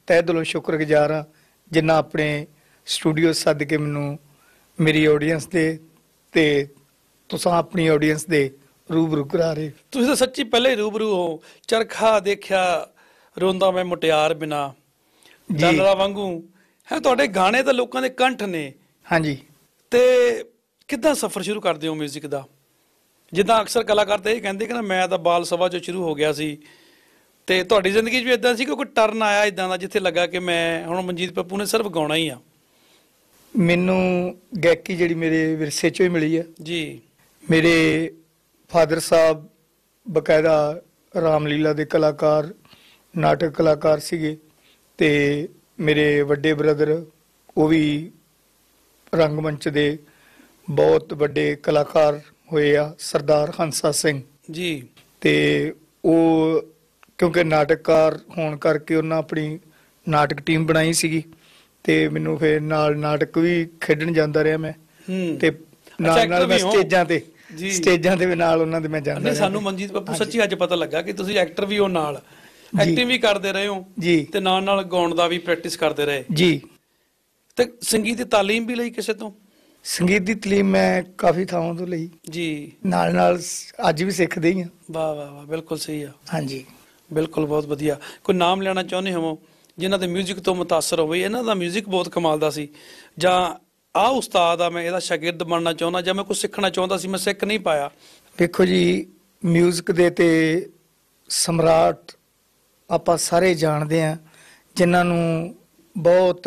ਤਹਿ ਦਿਲੋਂ ਸ਼ੁਕਰਗੁਜ਼ਾਰ ਹਾਂ ਜਿਨ੍ਹਾਂ ਆਪਣੇ ਸਟੂਡੀਓ ਸੱਦ ਕੇ ਮੈਨੂੰ ਮੇਰੀ ਆਡੀਅנס ਦੇ ਤੇ ਤੁਸੀਂ ਆਪਣੀ ਆਡੀਅנס ਦੇ ਰੂਬਰੂ ਕਰਾ ਰਹੇ। ਤੁਸੀਂ ਤਾਂ ਸੱਚੀ ਪਹਿਲੇ ਹੀ ਰੂਬਰੂ ਹੋ। ਚਰਖਾ ਦੇਖਿਆ ਰੋਂਦਾ ਮੈਂ ਮੁਟਿਆਰ ਬਿਨਾ, ਡਾਲਰਾਂ ਵਾਂਗੂ ਹੈ। ਤੁਹਾਡੇ ਗਾਣੇ ਤਾਂ ਲੋਕਾਂ ਦੇ ਕੰਠ ਨੇ। ਹਾਂਜੀ। ਤੇ ਕਿੱਦਾਂ ਸਫ਼ਰ ਸ਼ੁਰੂ ਕਰਦੇ ਹੋ 뮤직 ਦਾ? ਜਿੱਦਾਂ ਅਕਸਰ ਕਲਾਕਾਰ ਤਾਂ ਇਹ ਕਹਿੰਦੇ ਕਿ ਨਾ ਮੈਂ ਤਾਂ ਬਾਲ ਸਭਾ 'ਚੋਂ ਸ਼ੁਰੂ ਹੋ ਗਿਆ ਸੀ, ਤੇ ਤੁਹਾਡੀ ਜ਼ਿੰਦਗੀ 'ਚ ਵੀ ਇਦਾਂ ਸੀ ਕਿ ਕੋਈ ਟਰਨ ਆਇਆ ਇਦਾਂ ਦਾ ਜਿੱਥੇ ਲੱਗਾ ਕਿ ਮੈਂ ਹੁਣ ਮਨਜੀਤ ਪੱਪੂ ਨੇ ਸਿਰਫ ਗਾਉਣਾ ਹੀ ਆ? ਮੈਨੂੰ ਗਾਇਕੀ ਜਿਹੜੀ ਮੇਰੇ ਵਿਰਸੇ 'ਚੋਂ ਹੀ ਮਿਲੀ ਹੈ ਜੀ। ਮੇਰੇ ਫਾਦਰ ਸਾਹਿਬ ਬਕਾਇਦਾ ਰਾਮਲੀਲਾ ਦੇ ਕਲਾਕਾਰ, ਨਾਟਕ ਕਲਾਕਾਰ ਸੀਗੇ, ਤੇ ਮੇਰੇ ਵੱਡੇ ਬ੍ਰਦਰ ਉਹ ਵੀ ਰੰਗਮੰਚ ਦੇ ਬਹੁਤ ਵੱਡੇ ਕਲਾਕਾਰ ਹੋਏ ਆ, ਸਰਦਾਰ ਹੰਸਾ ਸਿੰਘ ਜੀ। ਤੇ ਉਹ ਕਿਉਂਕਿ ਨਾਟਕਕਾਰ ਹੋਣ ਕਰਕੇ ਉਹਨਾਂ ਆਪਣੀ ਨਾਟਕ ਟੀਮ ਬਣਾਈ ਸੀਗੀ, ਤੇ ਮੈਨੂੰ ਫਿਰ ਨਾਲ ਨਾਟਕ ਵੀ ਖੇਡਣ ਜਾਂਦਾ ਰਿਹਾ ਮੈਂ, ਤੇ ਨਾਲ ਨਾਲ ਮੈਂ ਸਟੇਜਾਂ ਤੇ ਵੀ ਨਾਲ ਉਹਨਾਂ ਦੇ ਮੈਂ ਜਾਂਦਾ ਰਿਹਾ। ਸਾਨੂੰ ਮਨਜੀਤ ਪੱਪੂ ਸੱਚੀ ਅੱਜ ਪਤਾ ਲੱਗਾ ਕਿ ਤੁਸੀਂ ਐਕਟਰ ਵੀ ਹੋ, ਨਾਲ ਐਕਟਿੰਗ ਵੀ ਕਰਦੇ ਰਹੇ ਹੋ ਜੀ, ਤੇ ਨਾਲ ਨਾਲ ਗਾਉਣ ਦਾ ਵੀ ਪ੍ਰੈਕਟਿਸ ਕਰਦੇ ਰਹੇ ਜੀ। ਤੇ ਸੰਗੀਤ ਦੀ ਤਾਲੀਮ ਵੀ ਲਈ ਕਿਸੇ ਤੋਂ? ਸੰਗੀਤ ਦੀ ਤਾਲੀਮ ਮੈਂ ਕਾਫੀ ਥਾਵਾਂ ਤੋਂ ਲਈ ਜੀ, ਨਾਲ ਨਾਲ ਅੱਜ ਵੀ ਸਿੱਖਦੇ ਹੀ ਆ। ਵਾਹ ਵਾਹ ਵਾਹ, ਬਿਲਕੁਲ ਸਹੀ ਆ। ਹਾਂਜੀ ਬਿਲਕੁਲ, ਬਹੁਤ ਵਧੀਆ। ਕੋਈ ਨਾਮ ਲੈਣਾ ਚਾਹੁੰਦੇ ਹੋ ਜਿਨ੍ਹਾਂ ਦੇ 뮤직 ਤੋਂ ਮੁਤਾਸਰ ਹੋਵੇ, ਇਹਨਾਂ ਦਾ 뮤직 ਬਹੁਤ ਕਮਾਲ ਦਾ ਸੀ, ਜਾਂ ਆਹ ਉਸਤਾਦ ਆ ਮੈਂ ਇਹਦਾ ਸ਼ਾਗਿਰਦ ਬਣਨਾ ਚਾਹੁੰਦਾ, ਜਾਂ ਮੈਂ ਕੁਝ ਸਿੱਖਣਾ ਚਾਹੁੰਦਾ ਸੀ ਮੈਂ ਸਿੱਖ ਨਹੀਂ ਪਾਇਆ? ਵੇਖੋ ਜੀ, 뮤직 ਦੇ ਤੇ ਸਮਰਾਟ ਆਪਾਂ ਸਾਰੇ ਜਾਣਦੇ ਆ, ਜਿਨ੍ਹਾਂ ਨੂੰ ਬਹੁਤ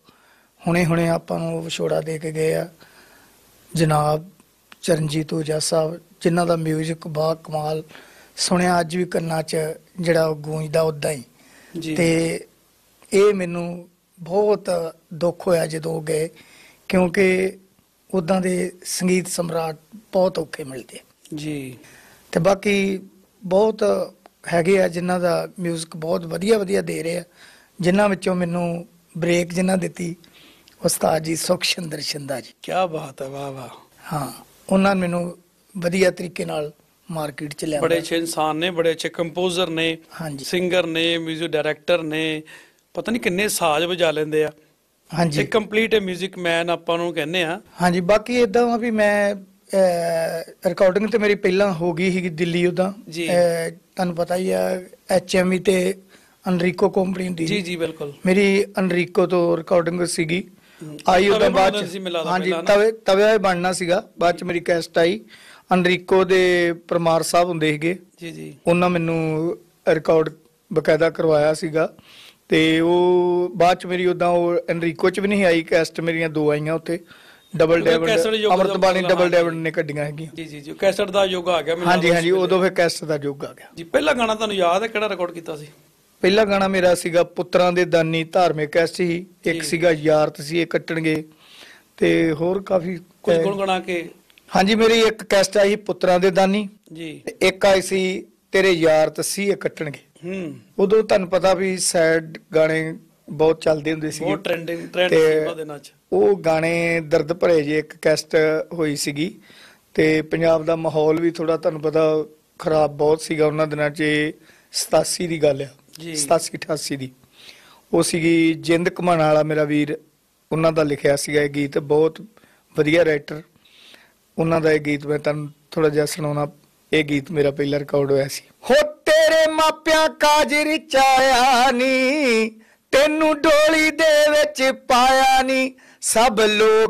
ਹੁਣੇ ਆਪਾਂ ਨੂੰ ਵਿਛੋੜਾ ਦੇ ਕੇ ਗਏ ਆ, ਜਨਾਬ ਚਰਨਜੀਤ ਓਜਾ ਸਾਹਿਬ, ਜਿਨ੍ਹਾਂ ਦਾ 뮤직 ਬਾ ਕਮਾਲ ਸੁਣਿਆ ਅੱਜ ਵੀ ਕੰਨਾਂ 'ਚ ਜਿਹੜਾ ਗੂੰਜਦਾ ਉੱਦਾਂ ਹੀ। ਤੇ ਇਹ ਮੈਨੂੰ ਬਹੁਤ ਦੁੱਖ ਹੋਇਆ ਜਦੋਂ ਉਹ ਗਏ, ਕਿਉਂਕਿ ਉੱਦਾਂ ਦੇ ਸੰਗੀਤ ਸਮਰਾਟ ਬਹੁਤ ਔਖੇ ਮਿਲਦੇ ਜੀ। ਤੇ ਬਾਕੀ ਬਹੁਤ ਹੈਗੇ ਆ ਜਿਨ੍ਹਾਂ ਦਾ 뮤직 ਬਹੁਤ ਵਧੀਆ ਦੇ ਰਹੇ ਆ, ਜਿਨ੍ਹਾਂ ਵਿੱਚੋਂ ਮੈਨੂੰ ਬ੍ਰੇਕ ਜਿਨ੍ਹਾਂ ਦਿੱਤੀ ਉਸਤਾਦ ਜੀ ਸੁਖਸ਼ਿੰਦਰ ਸ਼ਿੰਦਾ ਜੀ। ਕੀ ਬਾਤ ਹੈ, ਵਾਹ ਵਾਹ। ਹਾਂ, ਉਹਨਾਂ ਨੇ ਮੈਨੂੰ ਵਧੀਆ ਤਰੀਕੇ ਨਾਲ ਮਾਰਕੀਟ 'ਚ ਲਿਆ। ਬੜੇ ਅੱਛੇ ਇਨਸਾਨ ਨੇ, ਬੜੇ ਅੱਛੇ ਕੰਪੋਜ਼ਰ ਨੇ, ਸਿੰਗਰ ਨੇ, 뮤직 ਡਾਇਰੈਕਟਰ ਨੇ, ਪਤਾ ਨਹੀਂ ਕਿੰਨੇ ਸਾਜ਼ ਵਜਾ ਲੈਂਦੇ ਆ। ਹਾਂਜੀ, ਕੰਪਲੀਟ 뮤직 ਮੈਨ ਆਪਾਂ ਨੂੰ ਕਹਿੰਦੇ ਆ। ਹਾਂਜੀ, ਬਾਕੀ ਇਦਾਂ ਵਾ ਵੀ ਮੈਂ ਰਿਕਾਰਡਿੰਗ ਤੇ ਮੇਰੀ ਪਹਿਲਾਂ ਹੋ ਗਈ ਸੀਗੀ ਦਿੱਲੀ, ਉਦਾਂ ਤੁਹਾਨੂੰ ਪਤਾ ਹੀ ਆ HMV ਤੇ ਅਨਰੀਕੋ ਕੰਪਨੀ ਹੁੰਦੀ ਜੀ। ਜੀ ਬਿਲਕੁਲ, ਮੇਰੀ ਅਨਰੀਕੋ ਤੋਂ ਰਿਕਾਰਡਿੰਗ ਸੀਗੀ, ਆਈ ਉਹਦਾ ਬਾਅਦ ਹਾਂਜੀ ਤਵੇ ਬਣਨਾ ਸੀਗਾ, ਬਾਅਦ ਚ ਮੇਰੀ ਕੈਸਟ ਆਈ। ਅਨਰੀਕੋ ਦੇ ਪਰਮਾਰ ਸਾਹਿਬ ਹੁੰਦੇ ਸੀਗੇ ਜੀ, ਉਹਨਾਂ ਮੈਨੂੰ ਰਿਕਾਰਡ ਬਕਾਇਦਾ ਕਰਵਾਇਆ ਸੀਗਾ, ਤੇ ਉਹ ਬਾਅਦ ਚ ਮੇਰੀ ਉਦਾਂ ਉਹ ਅਨਰੀਕੋ ਚ ਵੀ ਨਹੀਂ ਆਈ ਕੈਸਟ, ਮੇਰੀਆਂ ਦੋ ਆਈਆਂ ਉੱਥੇ, ਡਬਲ ਡੈਵਿਡ ਅਮਰਤ ਬਾਣੀ ਡਬਲ ਡੈਵਿਡ ਨੇ ਕੱਢੀਆਂ ਹੈਗੀਆਂ ਜੀ। ਜੀ ਕੈਸਟ ਦਾ ਯੁੱਗ ਆ ਗਿਆ। ਹਾਂਜੀ, ਉਦੋਂ ਫਿਰ ਕੈਸਟ ਦਾ ਯੁੱਗ ਆ ਗਿਆ ਜੀ। ਪਹਿਲਾ ਗਾਣਾ ਤੁਹਾਨੂੰ ਯਾਦ ਹੈ ਕਿਹੜਾ ਰਿਕਾਰਡ ਕੀਤਾ ਸੀ? ਪਹਿਲਾ ਗਾਣਾ ਮੇਰਾ ਸੀਗਾ ਪੁੱਤਰਾਂ ਦੇ ਦਾਨੀ, ਧਾਰਮਿਕ ਕੈਸਟ ਸੀ, ਇੱਕ ਸੀਗਾ ਯਾਰਤ ਸੀ ਇਹ ਕੱਟਣਗੇ, ਤੇ ਹੋਰ ਕਾਫੀ ਕੁਝ ਗੁਣਗੁਣਾ ਕੇ। ਹਾਂਜੀ, ਮੇਰੀ ਇੱਕ ਕੈਸਟ ਆਈ ਪੁੱਤਰਾਂ ਦੇ ਦਾਨੀ ਜੀ, ਇੱਕ ਆਈ ਸੀ ਤੇਰੇ ਯਾਰਤ ਸੀ ਇਹ ਕੱਟਣਗੇ। ਉਦੋਂ ਤੁਹਾਨੂੰ ਪਤਾ ਵੀ ਸੈਡ ਗਾਣੇ ਬਹੁਤ ਚੱਲਦੇ ਹੁੰਦੇ ਸੀ, ਬਹੁਤ ਟ੍ਰੈਂਡ ਸੀ ਉਹਨਾਂ ਦਿਨਾਂ 'ਚ। ਉਹ ਗਾਣੇ ਦਰਦ ਭਰੇ ਜੇ ਇੱਕ ਕੈਸਟ ਹੋਈ ਸੀਗੀ, ਤੇ ਪੰਜਾਬ ਦਾ ਮਾਹੌਲ ਵੀ ਥੋੜਾ ਤੁਹਾਨੂੰ ਪਤਾ ਖਰਾਬ ਬਹੁਤ ਸੀਗਾ ਉਹਨਾਂ ਦਿਨਾਂ 'ਚ। 87 ਦੀ ਗੱਲ ਆ, 87-88 ਦੀ। ਉਹ ਸੀਗੀ ਜਿੰਦ ਘਮਾਣਾ ਵਾਲਾ ਮੇਰਾ ਵੀਰ, ਉਹਨਾਂ ਦਾ ਲਿਖਿਆ ਸੀਗਾ ਇਹ ਗੀਤ, ਬਹੁਤ ਵਧੀਆ ਰਾਈਟਰ ਉਹਨਾਂ ਦਾ ਇਹ ਗੀਤ ਮੈਂ ਤੁਹਾਨੂੰ ਥੋੜਾ ਜਿਹਾ ਸੁਣਾਉਣਾ। ਇਹ ਗੀਤ ਮੇਰਾ ਪਹਿਲਾ ਰਿਕਾਰਡ ਹੋਇਆ ਸੀ। ਹੋ ਤੇਰੇ ਮਾਪਿਆਂ ਕਾਜਰ ਚਾਇਆ ਨੀ, ਤੈਨੂੰ ਡੋਲੀ ਦੇ ਵਿੱਚ ਪਾਇਆ ਨੀ, ਸਭ ਲੋਕ